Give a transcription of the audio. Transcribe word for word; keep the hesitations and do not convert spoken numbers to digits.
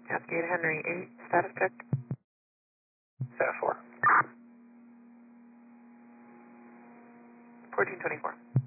Cascade Henry eight, status check. Status four. fourteen twenty-four.